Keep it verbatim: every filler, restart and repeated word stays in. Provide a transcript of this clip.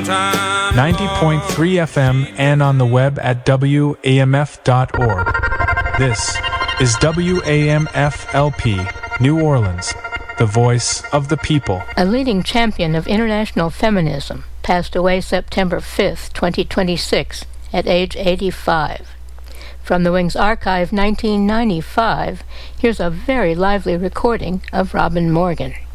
ninety point three F M and on the web at W A M F dot org. This is W A M F L P, New Orleans, the voice of the people. A leading champion of international feminism passed away September fifth, twenty twenty-six, at age eighty-five. From the Wings Archive, nineteen ninety-five, here's a very lively recording of Robin Morgan.